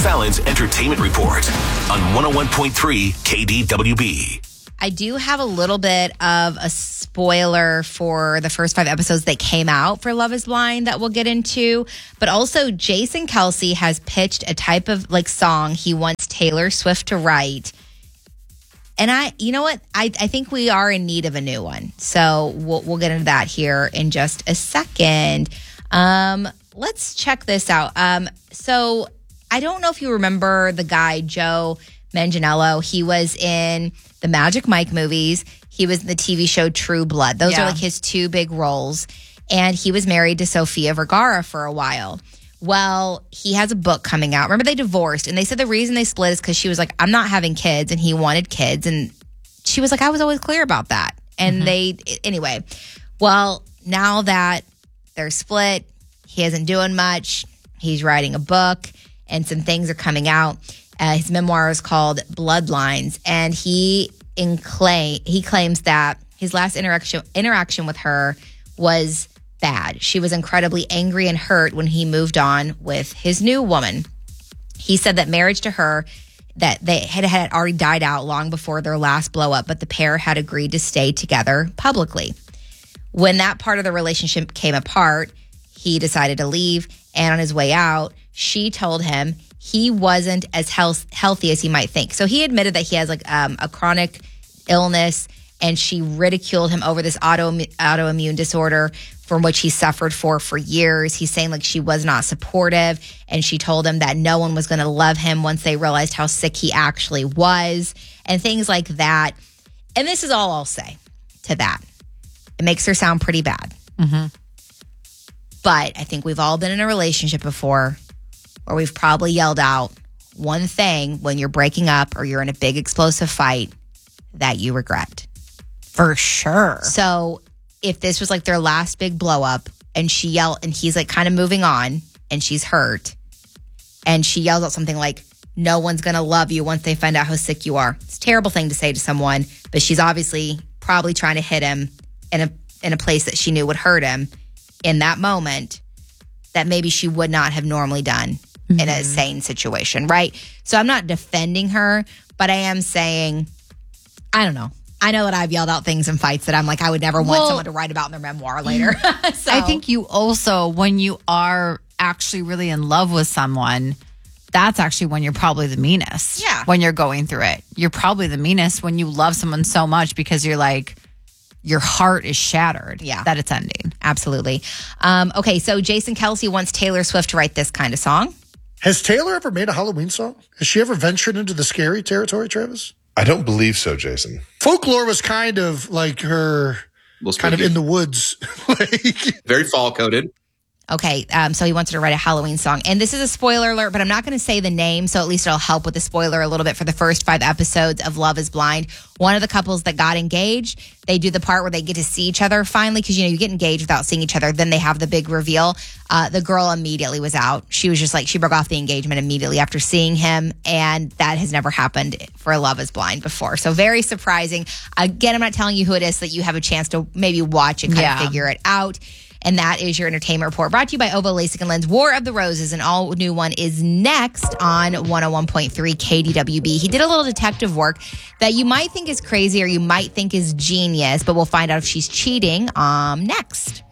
Fallon's Entertainment Report on 101.3 KDWB. I do have a little bit of a spoiler for the first 5 episodes that came out for Love is Blind that we'll get into. But also, Jason Kelce has pitched a type of song he wants Taylor Swift to write. And you know what? I think we are in need of a new one. So we'll get into that here in just a second. Let's check this out. So I don't know if you remember the guy, Joe Manganiello. He was in the Magic Mike movies. He was in the TV show True Blood. Those are his 2 big roles. And he was married to Sofia Vergara for a while. Well, he has a book coming out. Remember, they divorced, and they said the reason they split is because she was like, I'm not having kids, and he wanted kids. And she was like, I was always clear about that. And anyway, well, now that they're split, he isn't doing much. He's writing a book, and some things are coming out. His memoir is called Bloodlines, and he claims that his last interaction with her was bad. She was incredibly angry and hurt when he moved on with his new woman. He said that marriage to her, that they had already died out long before their last blow up, but the pair had agreed to stay together publicly. When that part of the relationship came apart, he decided to leave, and on his way out, she told him he wasn't as healthy as he might think. So he admitted that he has a chronic illness, and she ridiculed him over this autoimmune disorder from which he suffered for years. He's saying she was not supportive, and she told him that no one was going to love him once they realized how sick he actually was, and things like that. And this is all I'll say to that. It makes her sound pretty bad. Mm-hmm. But I think we've all been in a relationship before where we've probably yelled out one thing when you're breaking up or you're in a big explosive fight that you regret. For sure. So if this was their last big blow up and she yelled, and he's kind of moving on and she's hurt, and she yells out something like, no one's going to love you once they find out how sick you are. It's a terrible thing to say to someone, but she's obviously probably trying to hit him in a place that she knew would hurt him in that moment that maybe she would not have normally done in a sane situation, right? So I'm not defending her, but I am saying, I don't know. I know that I've yelled out things in fights that I'm I would never want someone to write about in their memoir later. So I think you also, when you are actually really in love with someone, that's actually when you're probably the meanest. Yeah. When you're going through it. You're probably the meanest when you love someone so much because you're your heart is shattered that it's ending. Absolutely. Okay, so Jason Kelce wants Taylor Swift to write this kind of song. Has Taylor ever made a Halloween song? Has she ever ventured into the scary territory, Travis? I don't believe so, Jason. Folklore was kind of her, kind of in the woods. Very fall coded. Okay, so he wants her to write a Halloween song. And this is a spoiler alert, but I'm not going to say the name, so at least it'll help with the spoiler a little bit for the first 5 episodes of Love is Blind. One of the couples that got engaged, they do the part where they get to see each other finally, because, you get engaged without seeing each other. Then they have the big reveal. The girl immediately was out. She was just she broke off the engagement immediately after seeing him, and that has never happened for Love is Blind before. So very surprising. Again, I'm not telling you who it is so that you have a chance to maybe watch and kind of figure it out. And that is your entertainment report, brought to you by OVO LASIK and Lens. War of the Roses, an all-new one, is next on 101.3 KDWB. He did a little detective work that you might think is crazy or you might think is genius, but we'll find out if she's cheating next.